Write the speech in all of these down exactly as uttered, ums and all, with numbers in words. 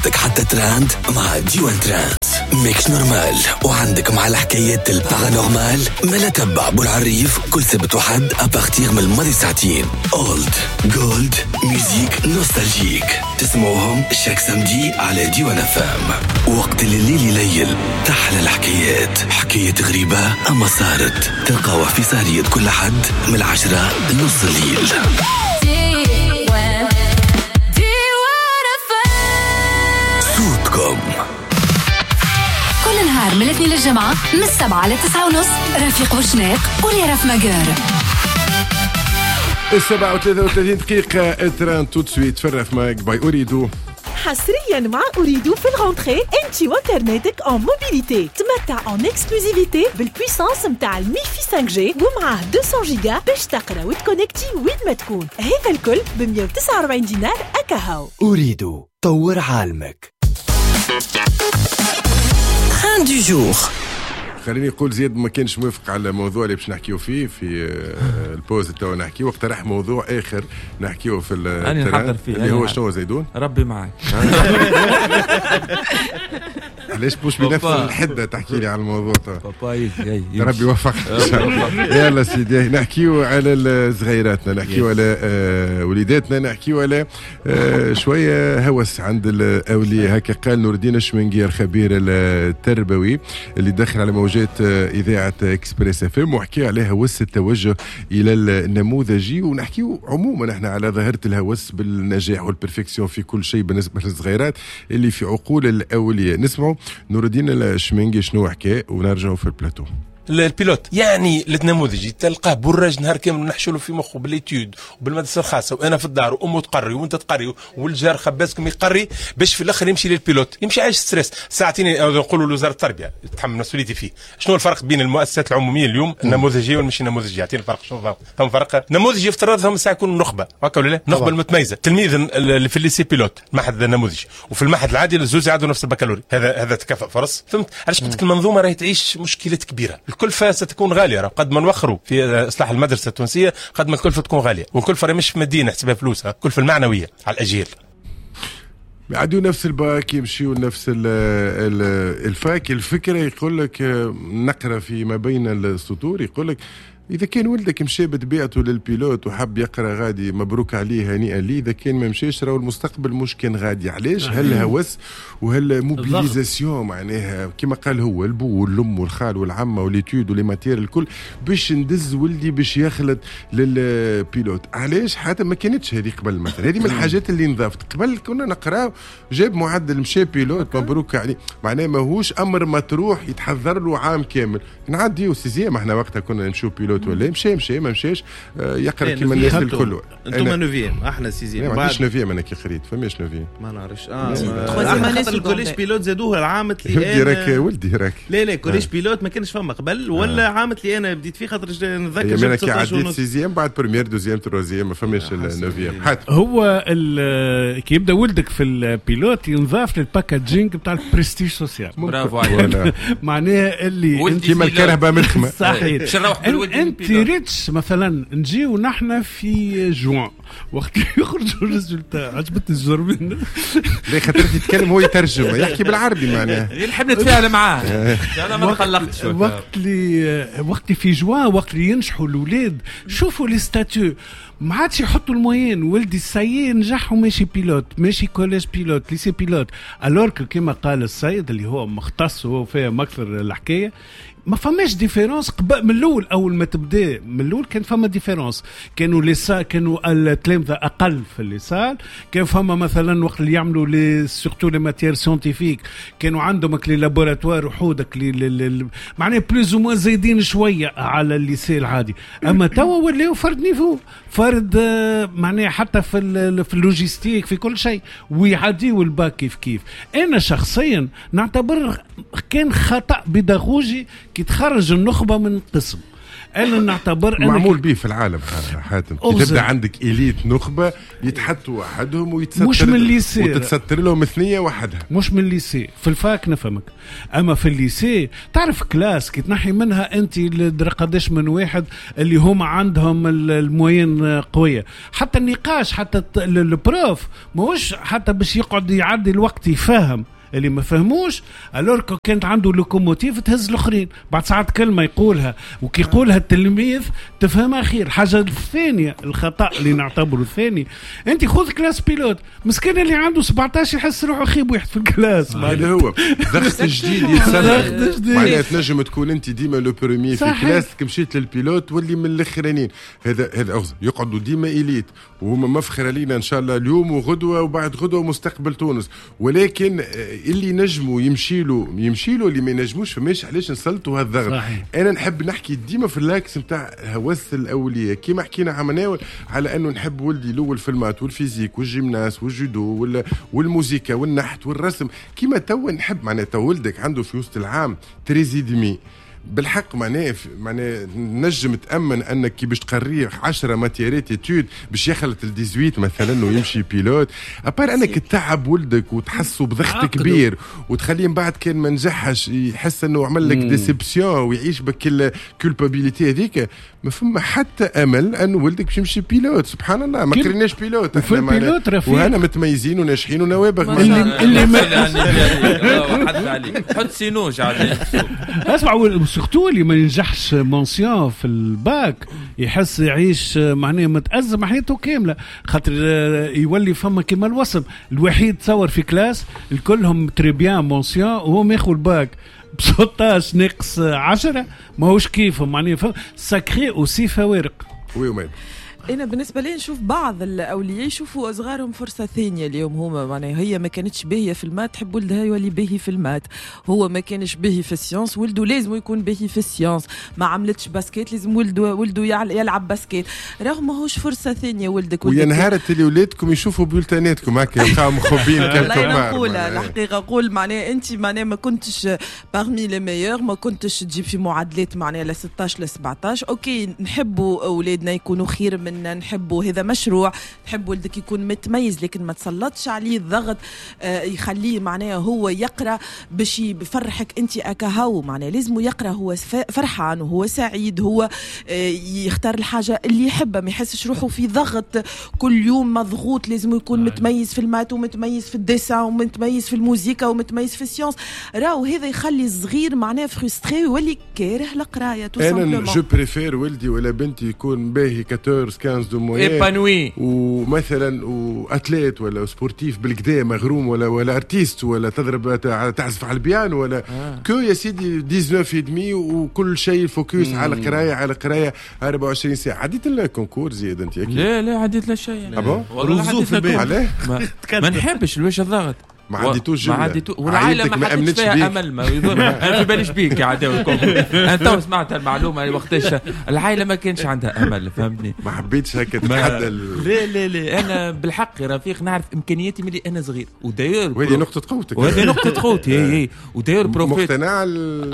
صوتك حتى تراند مع ديوان تراند ميكس نورمال. وعندك مع الحكايات البارانورمال ملا تبع بالعريف كل سبت وحد أبارتيغ من الماضي ساعتين. أولد جولد ميوزيك نوستالجيك تسمعوهم شاك سمدي على ديوان فام. وقت الليل يليل تحلى الحكايات، حكاية غريبة أما صارت تلقاوها في سهرية كل حد من العشرة نص الليل. صوتكم كل نهار من الاثنين للجمعة من السبعة لتسعة ونص. رفيق وشناق وليرف مجار. السبعة وثلاثة وثلاثين دقيقة تران تو تسويت فرف ماك باي أريدو. حصريا مع أريدو في الغونتري انتي وانترنتك en موبيليتي. تمتع en اكسكلوزيفيتي بالبويسانس متاع الميفي خمسة جي ومعاه مئتين جيجا باش تقرا وتكونكتي وين ما تكون. هذا الكل ب مئة وتسعة وأربعين دينار أكاهو. أريدو طور عالمك. تران دو جور. خليني نقول زياد ما كانش موافق على الموضوع اللي باش نحكيو فيه في البوز تو نحكيو واقترح موضوع اخر نحكيو في التران اللي هو شنو زيدون ربي معك. علاش مش بنفس الحده تحكي لي على الموضوع بابا ربي يوفقك ان شاء الله. يلا سيدي نحكيو على صغيراتنا، نحكيو على وليداتنا، نحكيو على شويه هوس عند الاولياء. هكا قال نور الدين الشمنقير خبير التربوي اللي دخل على موجات اذاعه اكسبريس اف ام وحكي على هوس التوجه الى النموذجي. ونحكيو عموما احنا على ظاهره الهوس بالنجاح والبرفكسيون في كل شيء بالنسبه للصغيرات اللي في عقول الاولياء. نسمعوا نور الدين الشمنقي شنو حكى ونرجعوا في البلاتو. البيلوت يعني النموذجي تلقاه براج نهار كامل نحشله في مخه بالليتيود وبالمدرسه الخاصه وانا في الدار وامه تقري وانت تقري والجار خبازكم يقري باش في الاخر يمشي للبيلوت يمشي عايش ستريس ساعتين. نقولوا لوزاره التربيه تحمل مسؤوليتي فيه. شنو الفرق بين المؤسسات العموميه اليوم النموذجيه والمش نموذجيه؟ يعطيني الفرق. شنو فهم فرق؟ نموذجي افترضهم ساعه يكون نخبه هكا ولا لا؟ نخبه المتميزه تلميذ اللي في الليسي بيلوت المعهد النموذجي وفي المعهد العادي الزوز يعدوا نفس البكالوري. هذا هذا تكافؤ فرص. فهمت علاش قلت لك المنظومه راهي تعيش مشكلات كبيره. الكلفه ستكون غاليه. قد ما نوخروا في اصلاح المدرسه التونسيه قد ما الكلفه تكون غاليه. والكلفه مش في مدينه نحسبها فلوسها، الكلفه المعنويه على الاجيال. يعدوا نفس الباك يمشيوا نفس الفاك. الفكره يقول لك نقرا في ما بين السطور يقول لك إذا كان ولدك مشى بطبيعته للبيلوت وحب يقرأ غادي مبروك عليه هنيئا ليه. إذا كان ما مشيش راهو المستقبل مش كان غادي. علاش؟ هل هوس وهل موبيليزاسيون معناها كما قال هو البو والأم والخال والعمة والإتيود والماتير الكل باش ندز ولدي باش يخلط للبيلوت. علاش؟ حتى ما كانتش هذه قبل مثلا. هذه من الحاجات اللي نضافت. قبل كنا نقرأ جاب معدل مشى بيلوت مبروك عليه معناه ماهوش أمر مطروح يتحضر له عام كامل. نعديو سيزيام احنا وقتها كنا نشوف بيلوت ولا مشى مشى ما مشاش يقرا كيما الناس الكل. انتم نوفيام احنا سيزيام ما عنديش نوفيام انا كي خريت فماش نوفيام ما نعرفش. اه خاطر الكوليج بيلوت زادوه العام اللي انا راك ولدي راك لا لا كوليج بيلوت ما كانش فما قبل ولا عام اللي انا بديت فيه خاطر نتذكر انا كي عديت سيزيام بعد بريمير دوزيام تروزيام ما فماش النوفيام. هو كي يبدا ولدك في البيلوت ينضاف للباكاجينج نتاع البرستيج سوسيال. برافو عليك. معناها اللي كيما الكرهبه مرخمه صحيح. انت ريتش مثلا نجيو نحن في جوان وقت يخرجوا الريزولتا. عجبتني الجرمين ليه خاطر يتكلم هو يترجم يحكي بالعربي معناها غير نحب نتفاعل معاه. انا ما خلقتش وقت اللي وقت في جوان وقت اللي ينجحوا الاولاد شوفوا لي ستاتيو ما عادش يحطوا الموين. ولدي السيد نجح وماشي بيلوت ماشي كوليج بيلوت ليسي بيلوت. الوغ كما قال السيد اللي هو مختص وهو فيها اكثر الحكايه ما فماش ديفيرونس قبل من الاول. اول ما تبدا من الاول كان فما ديفيرونس. كانوا لسا كانوا التلامذه اقل في الليسال. كان فما مثلا وقت اللي يعملوا لي سورتو لي ماتير سيانتيفيك كانوا عندهم لي لابوراتوار وحودك لي معناها بلوز وموا زايدين شويه على الليسي العادي. اما توا ولاو فرد نيفو فرد معناها حتى في في اللوجيستيك في كل شيء ويعديوا الباك كيف كيف. انا شخصيا نعتبر كان خطا بيداغوجي كي تخرج النخبه من قسم. انا نعتبر أنا معمول به في العالم حاتم. تبدا عندك إليت نخبه يتحطوا وحدهم ويتستر مش من الليسي وتتستر لهم ثنيه وحدها. مش من الليسي في الفاك نفهمك، اما في الليسي تعرف كلاس كي تنحي منها انت قداش من واحد اللي هم عندهم الموين قويه، حتى النقاش حتى البروف ماهوش حتى باش يقعد يعدي الوقت يفهم اللي ما فهموش. الوركو كانت عنده لوكوموتيف تهز الاخرين بعد ساعات كلمه يقولها وكي يقولها التلميذ تفهمها خير. حاجه الثانيه الخطا اللي نعتبره الثاني، انت خذ كلاس بيلوت مسكين اللي عنده سبعطاش يحس روحه خيب واحد في الكلاس. هذا هو ضغط جديد يتسلق. معناها تنجم تكون انت ديما لو بريمي في كلاسك مشيت للبيلوت واللي من الاخرانيين. هذا هذا يقعدوا ديما إليت وهم مفخره لينا ان شاء الله اليوم وغدوه وبعد غدوه مستقبل تونس. ولكن اللي نجموا يمشيلو يمشيلو اللي ما ينجموش فماش علاش نسلطوا هالضغط. صحيح. انا نحب نحكي ديما في اللاكس نتاع هوس الاوليه كيما حكينا عمناول على انه نحب ولدي الاول في المات والفيزيك والجيمناس والجودو والموسيقى والنحت والرسم كيما تو نحب. معناها تو ولدك عنده في وسط العام تريزي دمي بالحق معناه معناه نجم تامن انك كي باش تقريه عشرة ماتيريات اتيود باش يخلط الديزويت مثلا ويمشي بيلوت. ابار انك تتعب ولدك وتحسه بضغط كبير وتخليه من بعد كان ما نجحش يحس انه عمل لك ديسيبسيون ويعيش بك الكولبابيليتي هذيك. ما فما حتى امل ان ولدك باش يمشي بيلوت. سبحان الله ما قريناش بيلوت في البيلوت رفيق وانا متميزين وناجحين ونوابغ اللي اللي ما حد عليك حط سينوج عادي. اسمع سورتو اللي ما ينجحش مونسيون في الباك يحس يعيش معناه متأزم حياته كامله خاطر يولي فما كما الوصم الوحيد تصور في كلاس الكلهم تري بيان مونسيون وهو ما ياخذ الباك بستاش ناقص عشرة ماهوش كيفهم معناه ساكري اوسي فوارق. وي ومين أنا بالنسبة لي نشوف بعض الأولياء يشوفوا أصغارهم فرصة ثانية اليوم. هما معناها هي ما كانتش باهية في المات تحب ولدها يولي باهي في المات، هو ما كانش باهي في السيانس ولده لازم يكون باهي في السيانس، ما عملتش باسكيت لازم ولده ولده يلعب باسكيت. رغم ماهوش فرصة ثانية ولدك. ويا نهارت اللي ولادكم يشوفوا بولتاناتكم هكا يلقاو مخبين كالكم. لا نقول الحقيقة قول معناها أنت معناها ما كنتش بارمي لي ميور، ما كنتش تجيب في معادلات معناها ل ستطاش ل سبعطاش. أوكي نحبوا أولادنا يكونوا خير منا، نحبوا هذا مشروع، نحب ولدك يكون متميز لكن ما تسلطش عليه الضغط آه يخليه معناه هو يقرأ باش يفرحك انت اكاهو. معناه لازم يقرأ هو فرحان وهو سعيد، هو آه يختار الحاجة اللي يحبها، ما يحسش روحه في ضغط كل يوم مضغوط لازم يكون آه. متميز في المات ومتميز في الديسان ومتميز في الموسيقى ومتميز في السيانس. راهو هذا يخلي الصغير معناه فرستري ويولي كاره القراية. انا جو بريفير ولدي ولا بنتي يكون باهي أربعطاش خمسطاش إيبانوي ومثلا واتليت ولا سبورتيف بالكدا مغروم ولا ولا ارتيست ولا تضرب تعزف على البيانو ولا آه. كو يا سيدي تسعطاش ودمي وكل شيء فوكس مم. على قرايه على قرايه أربعة وعشرين ساعه. عديت لنا كونكور زياد انت اكيد؟ لا لا عديت لا شيء ابا والله في البيت علاه ما نحبش الواش الضغط ما عديتوش ما عديتو والعائله ما حدش فيها امل. ما انا في باليش بيك يا عداوي انت سمعت المعلومه وقتاش العائله ما كانش عندها امل فهمتني. ما حبيتش هكا تتحدى لا لا لا انا بالحق يا رفيق نعرف امكانياتي ملي انا صغير وداير وهذه نقطه قوتك وهذه نقطه قوتي هي هي وداير بروفيت مقتنع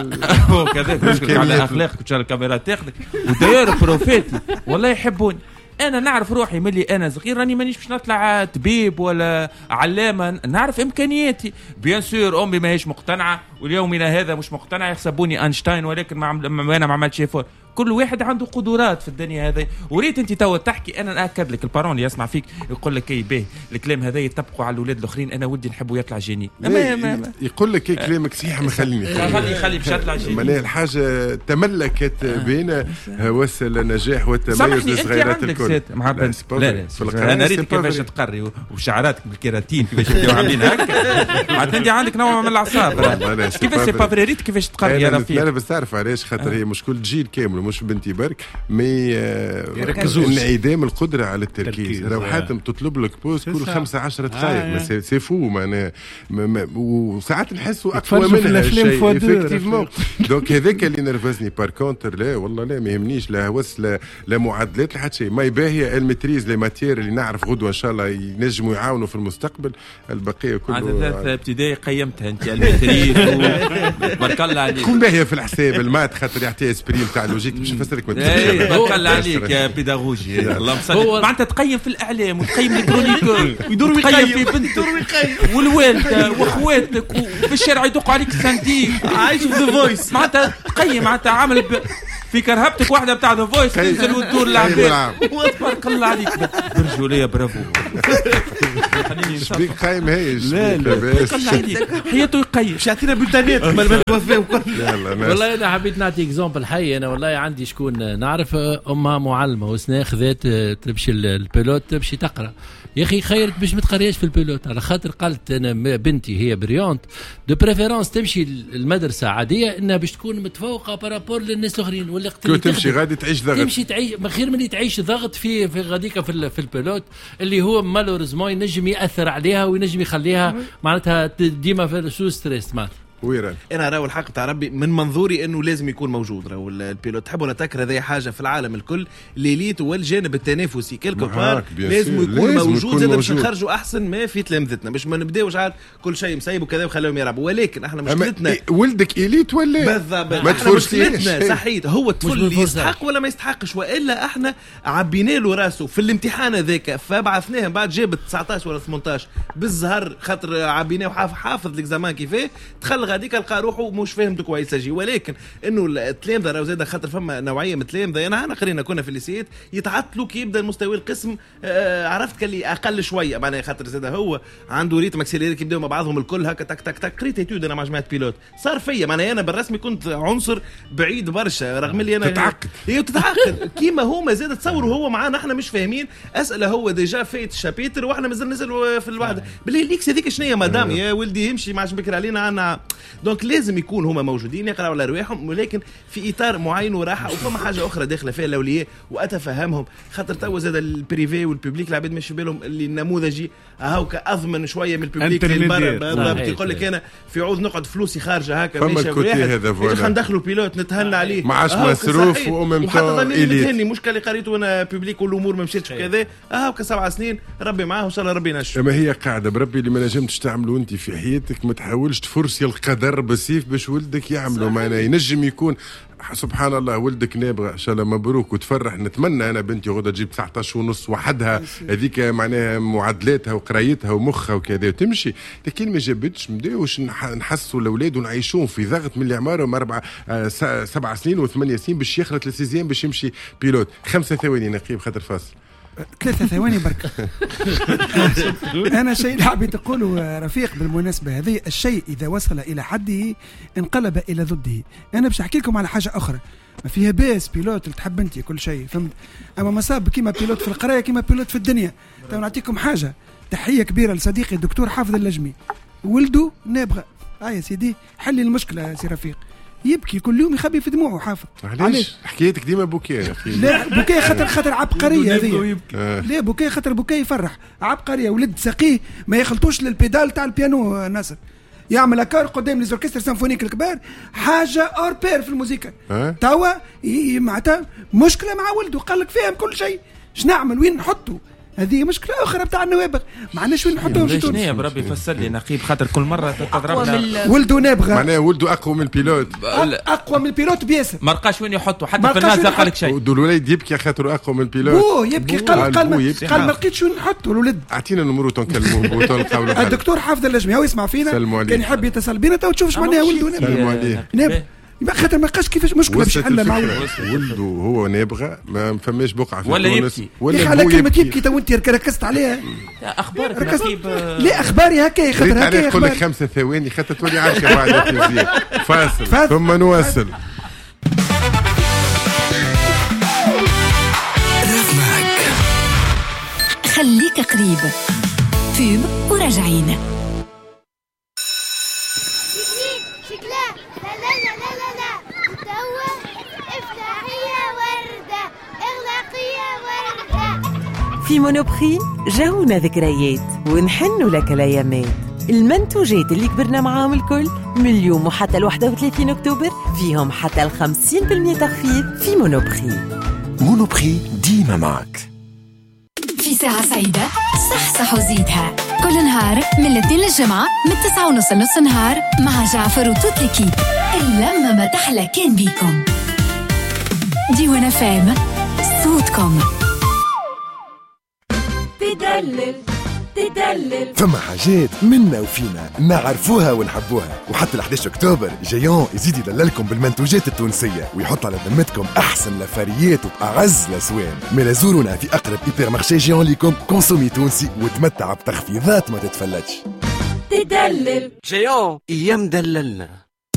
كذاك مشكل على اخلاقك وش الكاميرا تاخذك وداير بروفيتي والله يحبوني. انا نعرف روحي ملي انا صغير راني مانيش باش نطلع طبيب ولا علامه، نعرف امكانياتي. بيان سور امي ماهيش مقتنعه واليومنا هذا مش مقتنعه يحسبوني اينشتاين ولكن ما عم... انا ما عملتش فور. كل واحد عنده قدرات في الدنيا هذه. وريت انت تو تحكي انا ناكد لك البارون اللي يسمع فيك يقول لك اي باهي الكلام هذا يطبقوا على الاولاد الاخرين. انا ودي نحبه يطلع جيني ما ما يقول لك كلامك صحيح ما خليني خلي خلي باش يطلع جيني. معناها الحاجه تملكت بين هوس النجاح والتميز للصغيرات الكل. مع لا لا انا ريت كيفاش تقري وشعراتك بالكيراتين كيفاش يبداو عاملين هكا. عاد انت عندك نوع من الاعصاب كيفاش سي با ريت كيفاش تقري يا رفيق. انا بس تعرف علاش خاطر هي مش كل جيل كامل مش بنتي برك مي يركزوا انعدام القدره على التركيز. لو حاتم تطلب لك بوز كل خمسة عشر دقائق سي فو معناها وساعات نحسوا اقوى من الافلام افكتيفمون. دونك هذاك اللي نرفزني بار كونتر لا والله لا ما يهمنيش لا هوس لا لا معادلات لا حتى شيء. ماي باهيه المتريز لي ماتير اللي نعرف غدوه ان شاء الله ينجموا يعاونوا في المستقبل. البقيه كله عاد ثلاثة ابتدائي قيمتها انت المتريز بارك الله عليك. كون باهيه في الحساب المات خاطر يعطي اسبريم تاع اللوجيك باش نفسرك. بارك الله عليك يا بيداغوجي. اللهم صل. معناتها تقيم في الاعلام وتقيم الكرونيكور ويدور ويقيم في بنتك والوالده واخواتك وفي الشارع يدقوا عليك السنديك عايش في ذا فويس. معناتها تقيم معناتها عامل في كرهبتك واحده بتاع ذا فويس تنزل وتدور العباد. تبارك الله عليك برجوليه برافو. شبيك قايم هيش. لا لا حياته يقيم. مش يعطينا بلتانات قبل ما نتوفى وكل. والله انا حبيت نعطي اكزومبل حي. انا والله عندي شكون نعرف امها معلمه وسنا خذات تمشي البيلوت تمشي تقرا. يا اخي خيرت باش ما تقريش في البيلوت على خاطر قالت انا بنتي هي بريونت دو بريفيرونس تمشي المدرسه عاديه انها باش تكون متفوقه بارابور للناس الاخرين ولا كو تمشي غادي تعيش ضغط. تمشي تعيش خير من تعيش ضغط في في غاديك في في البيلوت اللي هو مالوريزمون ينجم ياثر عليها وينجم يخليها معناتها ديما في سو ستريس معناتها. ويران انا راهو الحق تاع ربي من منظوري انه لازم يكون موجود. راهو البيلوت تحب ولا تكره هذه حاجه في العالم الكل ليليت والجانب التنافسي كلكو بار لازم يكون لازم موجود زاد باش نخرجوا احسن ما في تلامذتنا باش ما نبداوش عاد كل شيء مسيب وكذا وخليهم يلعبوا. ولكن احنا مشكلتنا ولدك إليت ولا بالضبط ما مشكلتنا صحيت هو الطفل يستحق ولا ما يستحقش والا احنا عبينا له راسه في الامتحان هذاك فبعثناه بعد جاب تسعطاش ولا ثمنطاش بالزهر خاطر عبيناه وحافظ حافظ الاكزامان كيفاه تخلى غاديك لقى روحه مش فاهمته كويس اجي. ولكن انه التلامذه راهو زاد خاطر فما نوعيه من التلامذه انا انا قرينا كنا في الليسيات يتعطلوا كي يبدا المستوى القسم آه عرفت كلي اقل شويه معناها خاطر زاد هو عنده ريتم اكسيليري كي يبداو مع بعضهم الكل هكا تك تك تك قريت ايتود انا مع جماعه بيلوت صار فيا معناها انا بالرسمي كنت عنصر بعيد برشا رغم اللي انا تتعقد هي تتعقد كيما هما زاد تصوروا هو معانا احنا مش فاهمين اسئله هو ديجا فايت الشابيتر واحنا مازال نزل في الوحده بالله ليكس هذيك شنو مدام يا ولدي يمشي ما عادش بكر علينا عنا. دونك لازم يكون هما موجودين يقراوا على رواحهم ولكن في اطار معين وراحه. وفما حاجه اخرى داخله فيها الاولياء واتفهمهم خاطر تو زاد البريفي والببليك العباد ماشي بالهم اللي النموذجي هاوكا اضمن شويه من الببليك اللي يقول لك انا في عوض نقعد فلوسي خارجه هكا ماشي واحد خلينا ندخلوا بيلوت نتهنى عليه ما عادش مصروف وام وحتى نتهني مشكله اللي قريته انا ببليك والامور ما مشيتش كذا هاوكا سبع سنين ربي معاه وان شاء الله ربي ينشر. ما هي قاعده بربي اللي ما نجمتش تعملوا انت في حياتك ما تحاولش تفرسي القدر بسيف باش ولدك يعملوا معنا ينجم يكون سبحان الله ولدك نابغه ان شاء الله مبروك وتفرح. نتمنى انا بنتي غدا تجيب تسعطاش ونص وحدها هذيك معناها معادلاتها وقرايتها ومخها وكذا وتمشي. لكن ما جابتش مداوش نحسوا الاولاد ونعيشون في ضغط من اللي عمرهم اربع آه سبع سنين وثمانية سنين باش يخلط للسيزيام باش يمشي بيلوت. خمسة ثواني نقيب خاطر فاصل ثلاثة ثواني برك. أنا شيء اللي حبيت أقوله رفيق بالمناسبة هذه الشيء إذا وصل إلى حده انقلب إلى ضده. أنا باش أحكي لكم على حاجة أخرى ما فيها باس بيلوت اللي تحب أنت كل شيء فهمت أما مصاب كيما بيلوت في القراية كيما بيلوت في الدنيا. تو نعطيكم حاجة تحية كبيرة لصديقي الدكتور حافظ اللجمي ولده نابغة آه يا سيدي حلي المشكلة سي رفيق يبكي كل يوم يخبي في دموعه حافظ. علاش حكايتك ديما بوكيه يا اخي؟ لا بوكيه خاطر خاطر عبقريه هذه. لا بوكيه خاطر بوكيه يفرح عبقريه ولد سقيه ما يخلطوش للبيدال تاع البيانو ناصر يعمل اكار قدام ليزوركستر سيمفونيك الكبار حاجه اور بير في الموسيقى. توا معناتها مشكله مع ولده قال لك فاهم كل شيء اش نعمل وين نحطه هذه مشكله اخرى بتاع النوابغ ما عندناش وين نحطوهم في تونس. شنو بربي فسر لي نقيب خاطر كل مره تضربنا ولده نابغه معناها ولده اقوى من البيلوت اقوى من البيلوت بياسر ما لقاش وين يحطه حتى في الناس قال لك شيء الوليد يبكي خاطر اقوى من البيلوت هو يبكي قال قال قال ما لقيتش وين نحطه الولد. اعطينا نمرو تنكلموه وتنقاولوا الدكتور حافظ اللجمي هو يسمع فينا كان يحب يتصل بينا تو تشوفش معناها ولده نابغه نابغه خاطر ما لقاش كيفاش مشكله باش يحلها مع ولده هو نابغه ما فماش بقعه في ولا يبكي ولا على كلمه يبكي تو انت ركزت عليها اخبارك نقيب لا اخباري هكا خاطر هكا يقول لك خمسة ثواني خاطر تولي عارفه بعد الفيزياء فاصل ثم نواصل. خليك قريب فيب وراجعين. في مونوبري جاونا ذكريات ونحنوا لك الايامات. المنتوجات اللي كبرنا معاهم الكل من اليوم وحتى الواحد وثلاثين أكتوبر فيهم حتى الخمسين بالمئة تخفيض في مونوبري. مونوبري ديما معك. ساعة سعيدة صح وزيدها كل نهار من الاثنين للجمعة من تسعة ونص لنص نهار مع جعفر وتوت ليكيب. اللمة ما تحلى كان بيكم. ديوان فام صوتكم. تدلل تدلل فما حاجات منا وفينا نعرفوها ونحبوها، وحتى ال11 اكتوبر جيون يزيد يدللكم بالمنتوجات التونسيه ويحط على ذمتكم احسن لافاريات واعز الاسوان. ما زورونا في اقرب هيبر مارشي جيون ليكم، كونسومي تونسي وتمتع بتخفيضات ما تتفلتش. تدلل جيون ايام دللنا.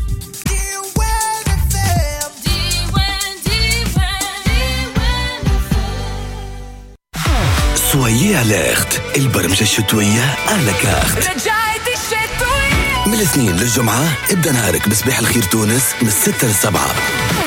سويي اليرت، البرمجة الشتوية على كارت. رجعت الشتوية من الاثنين للجمعة ابدأ نهارك بصباح الخير تونس من الستة للسبعة.